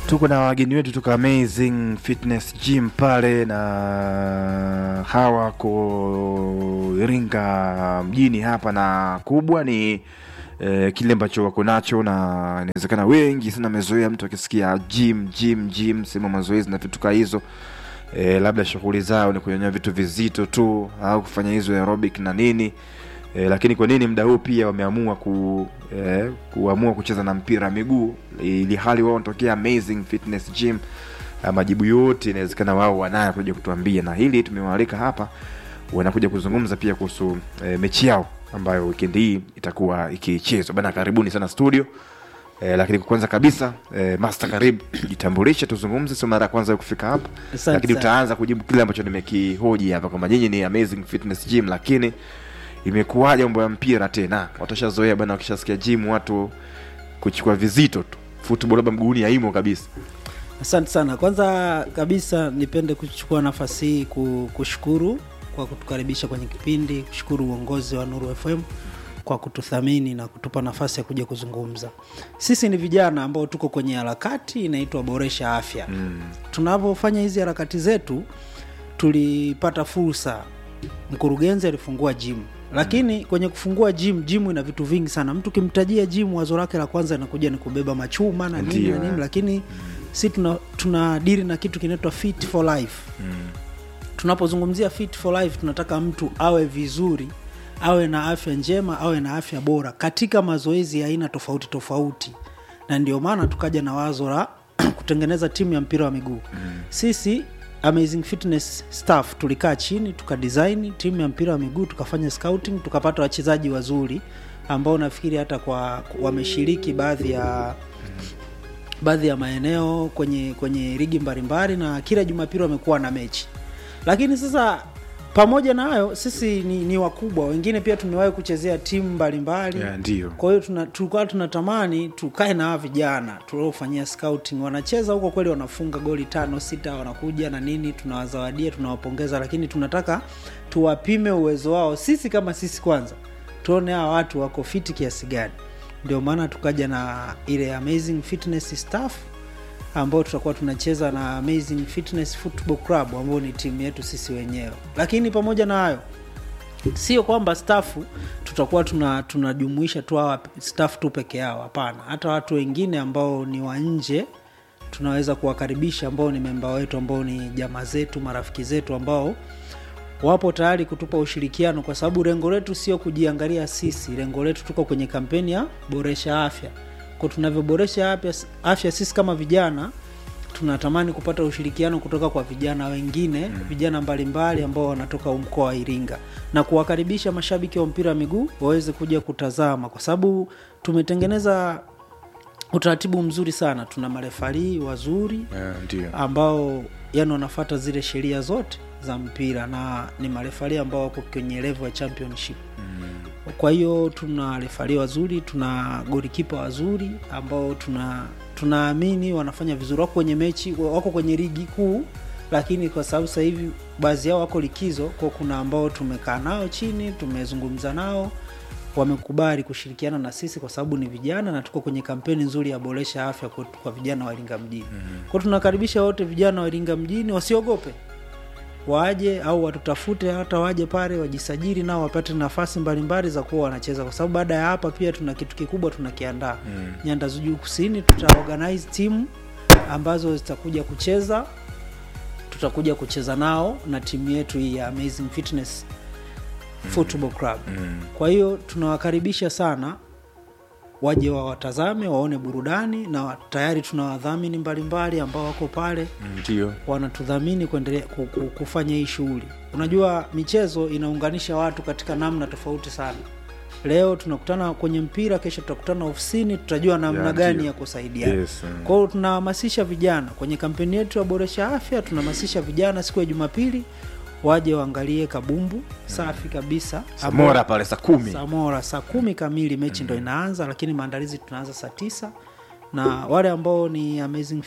Tuko na wageni wetu tuko Amazing Fitness Gym pale na hawa ko Iringa mjini hapa, na kubwa ni kile ambacho wako nacho, na inawezekana wengi sana mezoea mtu akisikia gym sema mazoezi na vitu kama hizo, labda shughuli zao ni kunyanyua vitu vizito tu au kufanya hizo aerobic na nini. Lakini kwa nini muda huu pia wameamua kuamua kucheza na mpira miguu, ili hali wao wanatokea Amazing Fitness Gym? Majibu yote inawezekana wao wanayo kuja kutuambia, na hili tumewaalika hapa, wanakuja kuzungumza pia kuhusu mechi yao ambayo weekend hii itakuwa ikichezwa. Bana, karibuni sana studio. Lakini kwanza kabisa, Master karibu, jitambulishe tuzungumze, sio mara ya kwanza kufika hapa. Lakini utaanza kujibu kile ambacho nimekihoji hapa kwamba nyinyi ni Amazing Fitness Gym, lakini imekuwaje mambo ya mpira tena? Watashazoea bana, wakishasikia gym watu kuchukua vizito tu, football labda mguuni haimo kabisa. Asante sana. Kwanza kabisa nipende kuchukua nafasi hii kushukuru kwa kutukaribisha kwenye kipindi, kushukuru uongozi wa Nuru FM kwa kututhamini na kutupa nafasi ya kuja kuzungumza. Sisi ni vijana ambao tuko kwenye harakati inaitwa Boresha Afya. Tunapofanya hizi harakati zetu tulipata fursa, mkurugenzi alifungua gym. Lakini kwenye kufungua gym ina vitu vingi sana. Mtu kimtajia gym wazo lake la kwanza inakuja ni kubeba machuma na nini na nini, lakini si tunadili na kitu kinaitwa fit for life. Tunapozungumzia fit for life, tunataka mtu awe vizuri, awe na afya njema, awe na afya bora katika mazoezi ya aina tofauti tofauti. Na ndio maana tukaja na wazo la kutengeneza timu ya mpira wa miguu. Sisi Amazing Fitness staff tulikaa chini tukadesign timu ya mpira wa miguu, tukafanya scouting, tukapata wachezaji wazuri ambao nafikiri hata kwa wameshiriki baadhi ya maeneo kwenye ligi mbalimbali, na kila Jumapili wamekuwa na mechi. Lakini sasa pamoja na hayo, sisi ni wakubwa, wengine pia tumewahi kuchezea timu mbalimbali. Ndio. Kwa hiyo tulikuwa tunatamani tukae na vijana tuliofanyia scouting, wanacheza huko kweli, wanafunga goli 5-6, wanakuja na nini, tunawazawadia, tunawapongeza, lakini tunataka tuwapime uwezo wao sisi kama sisi kwanza, tuone hawa watu wako fiti kiasi gani. Ndio maana tukaja na ile Amazing Fitness staff ambao tutakuwa tunacheza na Amazing Fitness Football Club ambao ni timu yetu sisi wenyewe. Lakini pamoja na hayo, sio kwamba staff tutakuwa tunajumuisha tu hawa staff tu peke yao, hapana. Hata watu wengine ambao ni wa nje tunaweza kuwakaribisha, ambao ni member wetu, ambao ni jamaa zetu, marafiki zetu, ambao wapo tayari kutupa ushirikiano, kwa sababu lengo letu sio kujiangalia sisi. Lengo letu tuko kwenye kampeni ya Boresha Afya. Kwa tunavyoboresha afya sisi kama vijana, tunatamani kupata ushirikiano kutoka kwa vijana wengine, vijana mbalimbali ambao wanatoka mkoa wa Iringa, na kuwakaribisha mashabiki wa mpira wa miguu waweze kuja kutazama, kwa sababu tumetengeneza utaratibu mzuri sana. Tuna marefari wazuri ambao wanafuata zile sheria zote za mpira, na ni marefari ambao wako kwenye level ya championship. Kwa hiyo tuna refari wazuri, tuna goalkeeper wazuri ambao tunaamini wanafanya vizuri, wako kwenye mechi, wako kwenye ligi kuu, lakini kwa sababu sasa hivi baadhi yao wako likizo, kwa kuna ambao tumekaa nao chini, tumezungumza nao, wamekubali kushirikiana na sisi kwa sababu ni vijana na tuko kwenye kampeni nzuri ya Boresha Afya kwa vijana wa Iringa mjini. Kwa tunakaribisha wote vijana wa Iringa mjini, wasiogope, waje au watutafute, hata waje pale wajisajili nao wapate nafasi mbalimbali za kuwa wanacheza, kwa sababu baada ya hapa pia tuna kitu kikubwa tunakiandaa. Nyanda za Juu Kusini tutaorganize timu ambazo zitakuja kucheza, tutakuja kucheza nao na timu yetu hii ya Amazing Fitness Football Club. Kwa hiyo tunawakaribisha sana waje watazame, waone burudani, na tayari tuna wadhamini mbalimbali ambao wako pale, ndio wanatudhamini kuendelea kufanya hii shughuli. Unajua michezo inaunganisha watu katika namna tofauti sana. Leo tunakutana kwenye mpira, kesho tutakutana ofisini, tutajua namna gani ya kusaidiana. Kwa hiyo tunahamasisha vijana kwenye kampeni yetu ya Boresha Afya, tunahamasisha vijana siku ya Jumapili waje waangalie kabumbu safi kabisa Samora pale saa 10. Samora saa 10 kamili mechi ndo inaanza, lakini maandalizi tunaanza saa 9. Na wale ambao ni Amazing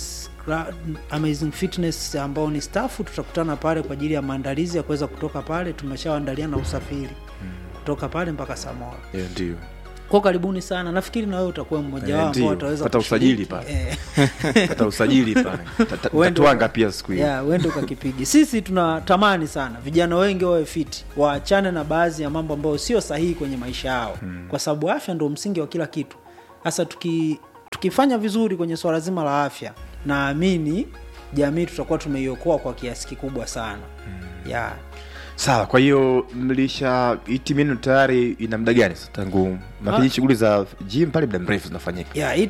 Fitness ambao ni staff, tutakutana pale kwa ajili ya maandalizi ya kuweza kutoka pale. Tumeshawaandalia na usafiri kutoka pale mpaka Samora. Ndio. Kwa karibuni sana. Nafikiri na wewe utakuwa mmoja wao ambao wataweza kupata usajili pale. Pata usajili pale. Tatuanga pia siku hiyo. Uende ukakipige. Sisi tunatamani sana vijana wengi wawe fit, waachane na baadhi ya mambo ambayo sio sahihi kwenye maisha yao. Kwa sababu afya ndio msingi wa kila kitu. Hasa tukifanya vizuri kwenye swala zima la afya, naamini jamii tutakuwa tumeiokoa kwa kiasi kikubwa sana. Sawa, kwa hiyo mlisha timu yenu tayari ina muda gani sasa tangu mapiji shughuli za gym pale muda mrefu zinafanyika? Hii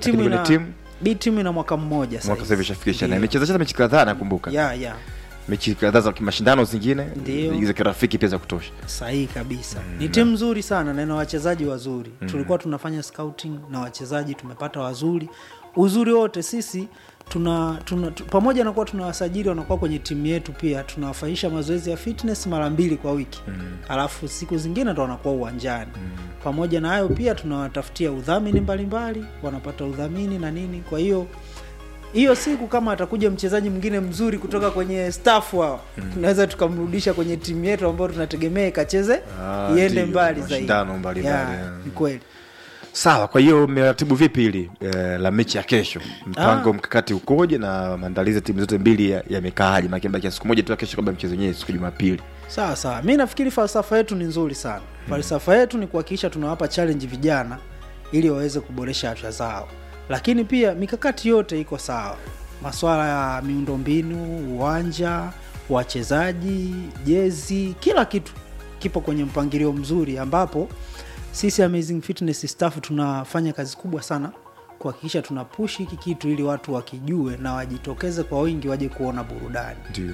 timu ina mwaka mmoja sasa. Mwaka sasa imeshafikisha na imecheza mechi kadhaa nakumbuka. Mechi kadhaa za kimashindano zingine za kirafiki pia za kutosha. Sahihi kabisa. Ni timu nzuri sana na ina wachezaji wazuri. Tulikuwa tunafanya scouting na wachezaji tumepata wazuri. Uzuri wote sisi pamoja na kuwa tunawasajili wanakuwa kwenye timu yetu, pia tunawafanyisha mazoezi ya fitness mara 2 kwa wiki. Alafu siku zingine ndo wanakuwa uwanjani. Pamoja na hayo pia tunawatafutia udhamini mbalimbali, wanapata udhamini na nini. Kwa hiyo siku kama atakuja mchezaji mwingine mzuri kutoka kwenye staff wao, tunaweza tukamrudisha kwenye timu yetu ambayo tunategemea ikacheze iende mbali zaidi. Ni kweli. Sawa, kwa hiyo mmeratibu vipi hili la mechi ya kesho? Mpango mkakati ukoje na maandalizi ya timu zote mbili yamekaaje? Maana kimebaki siku moja tu kesho kabla mchezo wenyewe siku Jumapili. Sawa. Mimi nafikiri falsafa yetu ni nzuri sana. Falsafa yetu ni kuhakikisha tunawapa challenge vijana ili waweze kuboresha afya zao. Lakini pia mikakati yote iko sawa. Masuala ya miundombinu, uwanja, wachezaji, jezi, kila kitu kipo kwenye mpangilio mzuri ambapo sisi Amazing Fitness staff tunafanya kazi kubwa sana kuhakikisha tunapush hiki kitu ili watu wakijue na wajitokeze kwa wingi waje kuona burudani. Ndio.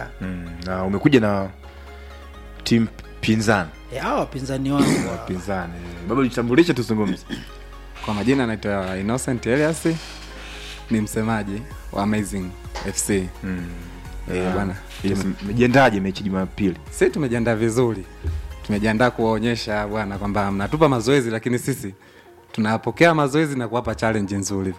Na umekuja na timu pinzani. Wapinzani wangu. Pinzani. Baba jitambulishe tuzungumze. Kwa majina naitwa Innocent Elias, ni msemaji wa Amazing FC. Bwana, mmejiandaje mechi Jumapili? Sisi tumejiandaa vizuri. Tumejiandaa kuwaonyesha bwana kwamba mnatupa mazoezi lakini sisi tunapokea mazoezi na kuwapa challenge nzuri.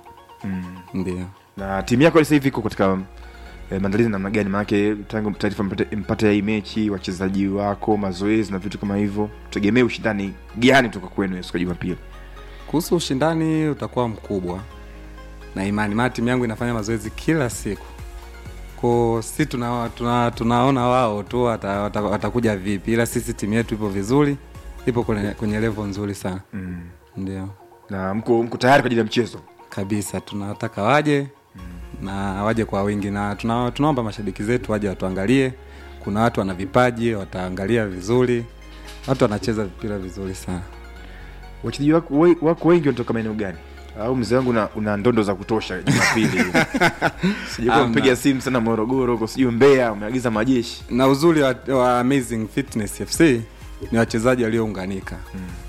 Ndio. Na timu yako sasa hivi iko katika maandalizi namna gani? Maana tangu taarifa mpate hii mechi, wachezaji wako, mazoezi na vitu kama hivyo, tutegemea ushindani gani kutoka kwenu siku ya Jumapili? Kuhusu ushindani utakuwa mkubwa. Na imani timu yangu inafanya mazoezi kila siku. Kwa sisi tunaona wao tu watakuja vipi, ila sisi timu yetu ipo vizuri, ipo kwenye level nzuri sana. Ndio. Na mko tayari kwa ajili ya mchezo? Kabisa, tunataka waje na waje kwa wingi, na tunaomba mashabiki zetu waje watuangalie. Kuna watu wana vipaji, wataangalia vizuri. Watu wanacheza mpira vizuri sana. Wachezaji wako wengi wanatoka maeneo gani? Au mzee wangu una ndondo za kutosha Jumapili? Sijui mpiga simu sana Morogoro huko, sijui Mbeya umeagiza majeshi. Na uzuri wa Amazing Fitness FC ni wachezaji waliounganika.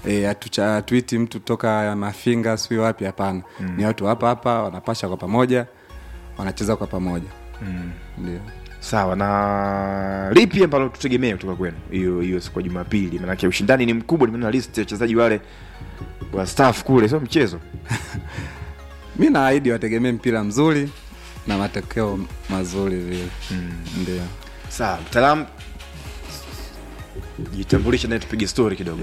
Hatuiti mtu toka Mafinga sio wapi, hapana. Ni watu hapa wanapasha kwa pamoja, wanacheza kwa pamoja. Ndio. Sawa, na lipi ambalo tutegemea kutoka kwenu hiyo siku ya Jumapili? Maana ushindani ni mkubwa, nimeona list ya wachezaji wale wa staff kule, sio mchezo. Mimi naahidi wategemee mpira mzuri na matokeo mazuri vile. Ndio. Sawa, mtaalamu jitambulishe na tupige story kidogo.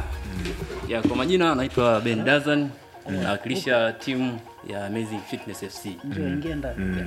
Kwa majina naitwa Ben Dazan, nawakilisha timu ya Amazing Fitness FC. Ndio ingia ndani.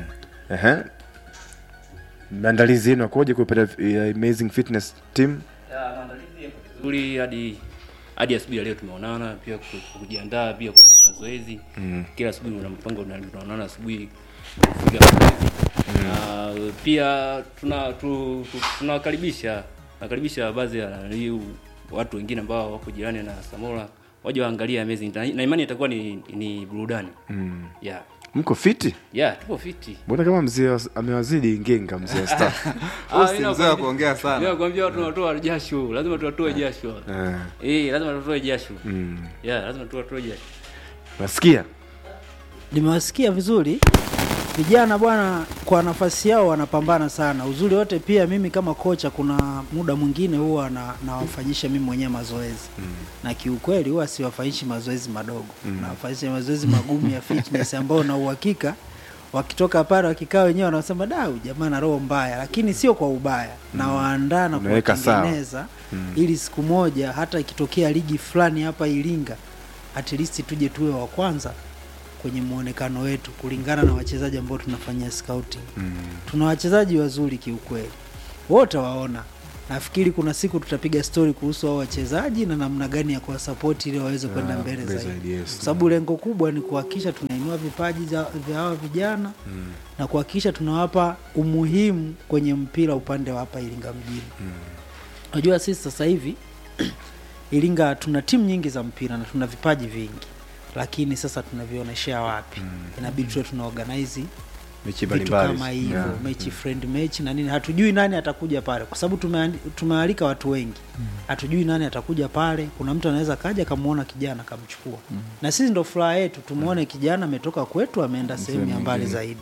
Maandalizi yenu yakoje kwa Amazing Fitness team? Maandalizi yako vizuri hadi asubuhi leo tumeonana, pia kujiandaa pia kwa mazoezi. Kila asubuhi una mpango unaonana asubuhi kupiga mazoezi. Pia tunakaribisha baadhi ya watu wengine ambao wako jirani na Samora waje waangalie Amazing, na imani itakuwa ni burudani. Mko fiti? Tupo fiti. Mbona kama mzee amewazidi ngenga mzee wa staff? Mzee wa kuongea sana. Mimi nakwambia watu wanatoa jasho, lazima tuwatoe jasho. Lazima tuwatoe jasho. Lazima tuwatoe jasho. Nasikia? Nimewasikia vizuri. Vijana bwana kwa nafasi yao wanapambana sana. Uzuri wote pia mimi kama kocha kuna muda mwingine huwa nawafanyisha mimi mwenyewe mazoezi. Na kiukweli huwa siwafanyishi mazoezi madogo. Nawafanyisha mazoezi magumu ya fitness ambao na uhakika wakitoka pale wakikaa wenyewe wanasema dau jamaa na roho mbaya, lakini sio kwa ubaya. Na waandaa na kutengeneza ili siku moja hata ikitokea ligi fulani hapa Iringa at least tuje tuwe wa kwanza kwenye muonekano wetu kulingana na wachezaji ambao tunafanyia scouting. Tuna wachezaji wazuri kiukweli. Wote waona. Nafikiri kuna siku tutapiga story kuhusu hao wachezaji na namna gani ya kuwa support ili waweze kwenda mbele zaidi. Yes. Sababu lengo kubwa ni kuhakikisha tunainua vipaji vya hawa vijana na kuhakikisha tunawapa umuhimu kwenye mpira upande wa hapa Iringa mjini. Unajua sisi sasa hivi Iringa tuna timu nyingi za mpira na tuna vipaji vingi. Lakini sasa tunavionyeshia wapi? Inabidi tuwe tunaorganize mechi vitu kama hivyo, mechi friend match na nini. Hatujui nani atakuja pale kwa sababu tumealika watu wengi. Hatujui nani atakuja pale. Kuna mtu anaweza kaja kamuona kijana kamchukua. Na sisi ndo furaha yetu tumuone kijana ametoka kwetu ameenda sehemu ya mbali zaidi.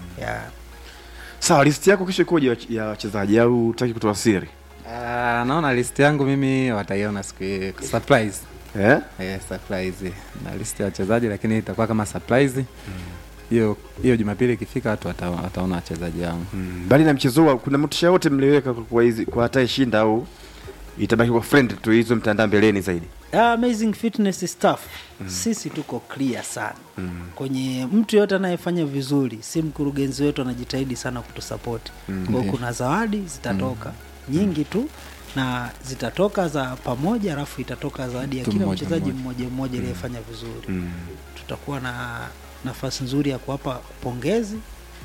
Sawa, list yako kesho ikoje ya wachezaji au utaki kutoa siri? Naona list yangu mimi wataiona siku surprise. Surprise. Na list ya wachezaji lakini itakuwa kama surprise. Hiyo Jumapili ikifika watu wataona wachezaji wangu. Bali na mchezo kuna motisha yote mliweka kwa hizi kwa hata shinda au itabaki kwa friend tu hizo mtandao mbeleni zaidi? Amazing Fitness staff. Sisi tuko clear sana. Kwenye mtu yote anayefanya vizuri, si mkurugenzi wetu anajitahidi sana kutusupport. Kwa kuna zawadi zitatoka nyingi tu na zitatoka za pamoja, alafu itatoka zawadi ya kila mchezaji mmoja aliyefanya vizuri. Tutakuwa na nafasi nzuri ya kuwapa pongezi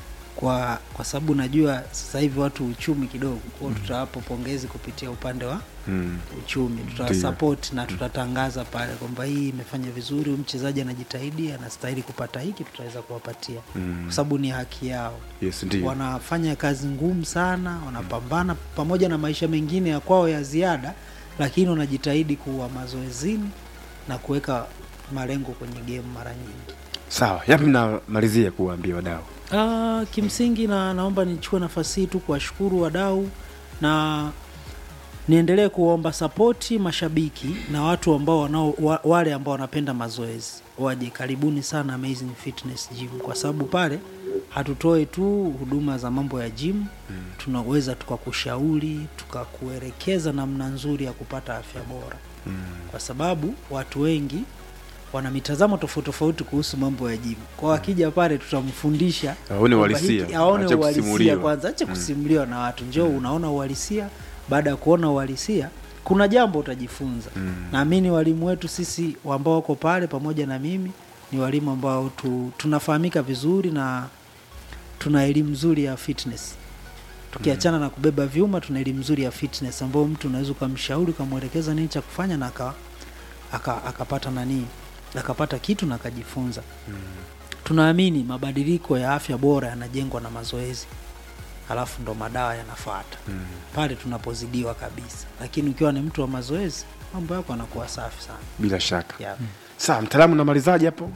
kwa sababu najua sasa hivi watu uchumi kidogo, kwa tutawapa pongezi kupitia upande wa uchumi. Tutawasupport na tutatangaza pale kwamba hii imefanya vizuri, mchezaji anajitahidi, anastahili kupata hiki, tutaweza kuwapatia kwa sababu ni haki yao. Yes, ndio. Wanafanya kazi ngumu sana, wanapambana pamoja na maisha mengine ya kwao ya ziada, lakini wanajitahidi kuwa mazoezini na kuweka malengo kwenye game mara nyingi. Sawa, yapi mnamalizia kuwaambia wadau? Kimsingi naomba nichukue nafasi hii tu kuwashukuru wadau na niendelee kuomba support mashabiki na watu ambao wale ambao wanapenda mazoezi. Waje karibuni sana Amazing Fitness Gym kwa sababu pale hatutoi tu huduma za mambo ya gym, tunaweza tukakushauri, tukakuelekeza namna nzuri ya kupata afya bora. Kwa sababu watu wengi wana mitazamo tofauti kuhusu mambo ya gym. Kwa akija pale tutamfundisha aone uhalisia kwanza, acha kusimuliwa na watu. Njoo unaona uhalisia, baada ya kuona uhalisia kuna jambo utajifunza. Naamini walimu wetu sisi ambao wako pale pamoja na mimi ni walimu ambao tunafahamika vizuri na tuna elimu nzuri ya fitness. Tukiachana na kubeba vyuma, tuna elimu nzuri ya fitness ambao mtu unaweza kumshauri kumwelekeza nini cha kufanya na akapata akapata kitu na akajifunza. Tunaamini mabadiliko ya afya bora yanajengwa na mazoezi. Halafu ndo madawa yanafuata. Pale tunapozidiwa kabisa. Lakini ukiwa ni mtu wa mazoezi, mambo yako yanakuwa safi sana. Bila shaka. Sawa, mtaalamu namalizaje hapo?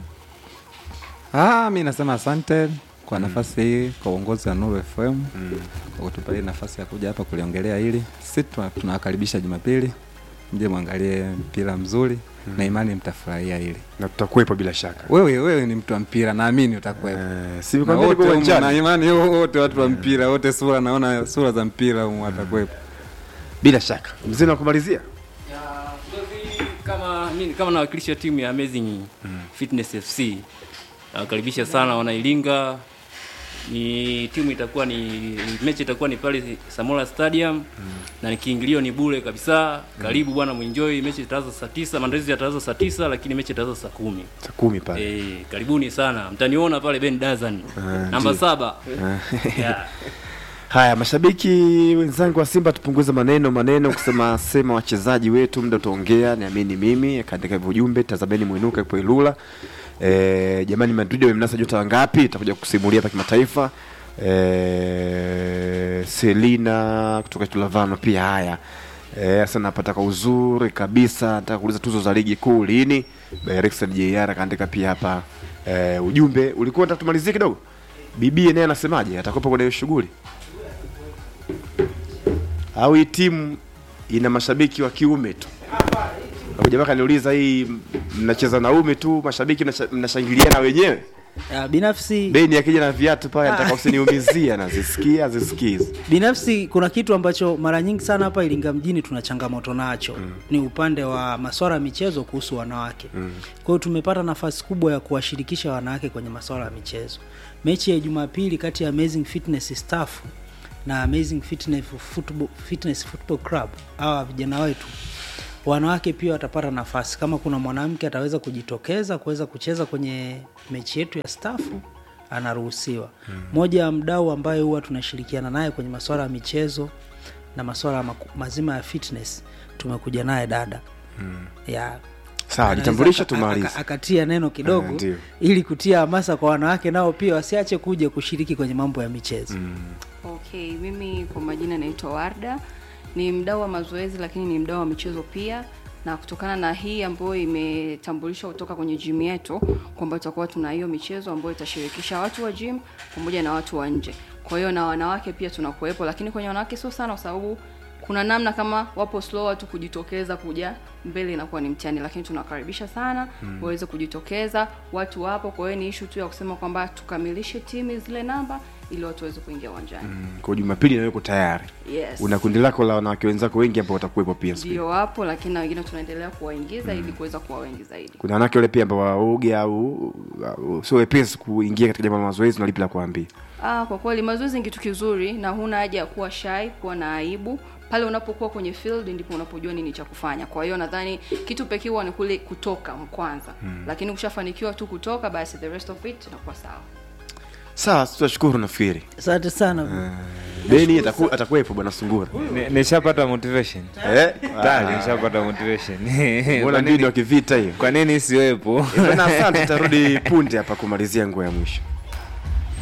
Mimi nasema asante kwa nafasi hii, kwa uongozi wa Nuru FM. Kwa kutupa nafasi ya kuja hapa kuliongelea hili. Sisi tunawakaribisha Jumapili. Mje muangalie mpira mzuri na imani mtafurahia hili. Na tutakuepo bila shaka. Wewe ni mtu wa mpira, naamini utakuepo. Si kwambia kwa uwanjani. Na imani wote watu wa mpira, wote naona sura za mpira watakuepo. Bila shaka. Mzee na kumalizia? Kama nawakilisha timu ya Amazing Fitness FC. Nawakaribisha sana wana Iringa. Ni timu itakuwa mechi itakuwa ni pale Samora Stadium na kiingilio ni bure kabisa. Karibu bwana, muenjoy. Mechi itaanza saa 9, maandalizi yataanza saa 9 lakini mechi itaanza saa 10. Saa 10 pale. Karibuni sana. Mtaniona pale Ben Dazan namba 7. Haya, mashabiki wenzangu wa Simba, tupunguze maneno kusema sema wachezaji wetu, muda tuongea, niamini mimi, kaandika ujumbe, tazameni muinuka ipo Ilula. Jamani, Madrid wamemnasa nyota wangapi? Nitakuja kusimulia hapa kimataifa. Selina kutoka Tulavano pia. Haya, sasa napata kwa uzuri kabisa, nataka kuuliza tuzo za ligi kuu lini? Rexon JR kaandika pia hapa ujumbe. Ulikuwa nataka tumalizie kidogo. Bibi naye anasemaje? Atakopa kwenye shughuli au hii timu ina mashabiki wa kiume tu? Jamaa kaniuliza, hii mnacheza naume tu, mashabiki mnashangiliana wenyewe? Binafsi Beni akija na viatu pale nataka usiniumizia na zisikize. Binafsi kuna kitu ambacho mara nyingi sana hapa Iringa mjini tuna changamoto nacho. Ni upande wa masuala ya michezo kuhusu wanawake. Kwa hiyo tumepata nafasi kubwa ya kuwashirikisha wanawake kwenye masuala ya michezo. Mechi ya Jumapili kati ya Amazing Fitness Staff na Amazing Fitness Football Club, hawa vijana wetu, wanawake pia watapata nafasi. Kama kuna mwanamke ataweza kujitokeza kuweza kucheza kwenye mechi yetu ya stafu, anaruhusiwa. Moja ya mdau ambaye huwa tunashirikiana naye kwenye masuala ya michezo na masuala mazima ya fitness, tumekuja naye dada. Ya sawa, jitambulisha tumalize. Akatia neno kidogo ili kutia hamasa kwa wanawake nao pia wasiache kuja kushiriki kwenye mambo ya michezo. Okay, mimi kwa majina naitwa Warda. Ni mdau wa mazoezi lakini ni mdau wa michezo pia, na kutokana na hii ambayo imetambulishwa kutoka kwenye gym yetu kwamba tutakuwa tuna hiyo michezo ambayo itashirikisha watu wa gym pamoja na watu wa nje. Kwa hiyo na wanawake pia tunakuepo, lakini kwenye wanawake sio sana kwa sababu kuna namna kama wapo slow watu kujitokeza kuja mbele inakuwa ni mtihani, lakini tunakaribisha sana waweze kujitokeza, watu wapo. Kwa hiyo ni issue tu ya kusema kwamba tukamilishe timu zile namba ili watu waweze kuingia uwanjani. Kwa Jumapili na yuko tayari. Yes. Una kundi lako la wanawake wenzako wengi ambao watakuwepo pia siku. Ndio wapo, lakini na wengine tunaendelea kuwaingiza ili kuweza kuwa wengi zaidi. Kuna wanawake wale pia ambao waoge au sio wepesi kuingia katika jambo la mazoezi, na lipi la kuambia? Kwa kweli mazoezi ni kitu kizuri na huna haja ya kuwa shy, kuwa na aibu. Pale unapokuwa kwenye field ndipo unapojua nini cha kufanya. Kwa hiyo nadhani kitu pekee huwa ni kule kutoka kwanza. Lakini ukishafanikiwa tu kutoka, basi the rest of it inakuwa sawa. Sawa, tutashukuru nafikiri. Asante sana. Beni atakuwepo bwana Sungura. Nishapata motivation. Tayari nishapata motivation. Mbona ndio kivita hiyo? Kwa nini siwepo? Bwana asante, tutarudi punde hapa kumalizia nguo ya mwisho.